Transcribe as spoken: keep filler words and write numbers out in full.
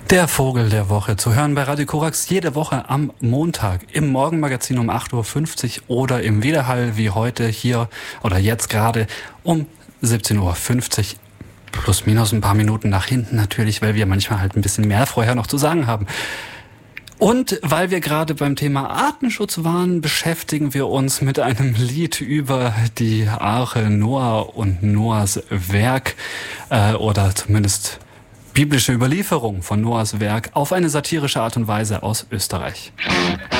Der Vogel der Woche zu hören bei Radio Korax jede Woche am Montag im Morgenmagazin um acht Uhr fünfzig oder im Wiederhall wie heute hier oder jetzt gerade um siebzehn Uhr fünfzig. Plus minus ein paar Minuten nach hinten natürlich, weil wir manchmal halt ein bisschen mehr vorher noch zu sagen haben. Und weil wir gerade beim Thema Artenschutz waren, beschäftigen wir uns mit einem Lied über die Arche Noah und Noahs Werk äh, oder zumindest biblische Überlieferung von Noahs Werk auf eine satirische Art und Weise aus Österreich.